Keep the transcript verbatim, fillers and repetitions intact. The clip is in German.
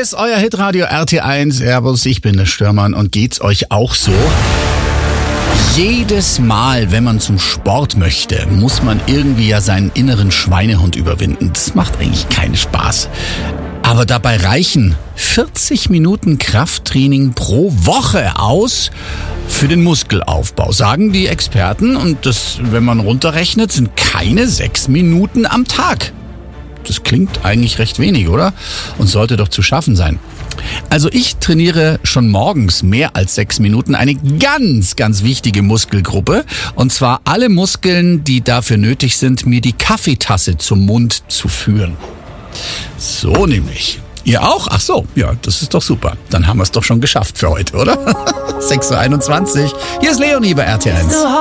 ist euer Hitradio R T eins. Servus, ich bin der Störmann und geht's euch auch so? Jedes Mal, wenn man zum Sport möchte, muss man irgendwie ja seinen inneren Schweinehund überwinden. Das macht eigentlich keinen Spaß. Aber dabei reichen vierzig Minuten Krafttraining pro Woche aus für den Muskelaufbau, sagen die Experten. Und das, wenn man runterrechnet, sind keine sechs Minuten am Tag. Das klingt eigentlich recht wenig, oder? Und sollte doch zu schaffen sein. Also ich trainiere schon morgens mehr als sechs Minuten eine ganz, ganz wichtige Muskelgruppe. Und zwar alle Muskeln, die dafür nötig sind, mir die Kaffeetasse zum Mund zu führen. So nämlich. Ihr auch? Ach so, ja, das ist doch super. Dann haben wir es doch schon geschafft für heute, oder? sechs Uhr einundzwanzig. Hier ist Leonie bei R T eins.